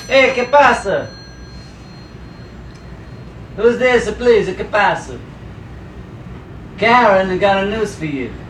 Hey, ¿qué pasa? Who's this, please? ¿Qué pasa? Karen, I got a news for you.